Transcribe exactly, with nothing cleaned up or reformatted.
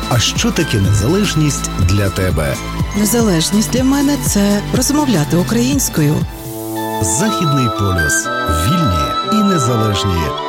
А що таке незалежність для тебе? Незалежність для мене – це розмовляти українською. Західний полюс. Вільні і незалежні.